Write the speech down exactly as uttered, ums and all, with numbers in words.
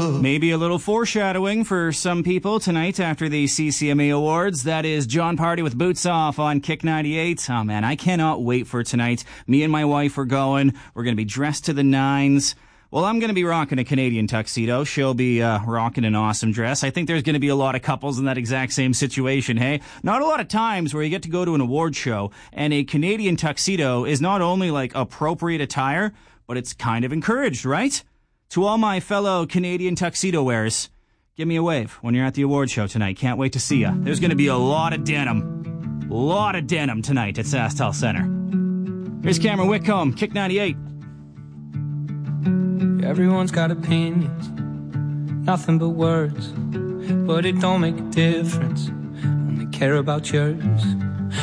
love. Maybe a little foreshadowing for some people tonight after the C C M A Awards. That is John Party with Boots Off on Kick ninety-eight. Oh man, I cannot wait for tonight. Me and my wife are going. We're going to be dressed to the nines. Well, I'm going to be rocking a Canadian tuxedo. She'll be uh, rocking an awesome dress. I think there's going to be a lot of couples in that exact same situation, hey? Not a lot of times where you get to go to an award show and a Canadian tuxedo is not only like appropriate attire, but it's kind of encouraged, right? To all my fellow Canadian tuxedo wearers, give me a wave when you're at the award show tonight. Can't wait to see ya. There's going to be a lot of denim. A lot of denim tonight at SaskTel Center. Here's Cameron Whitcomb, Kick ninety-eight. Everyone's got opinions, nothing but words, but it don't make a difference when they care about yours.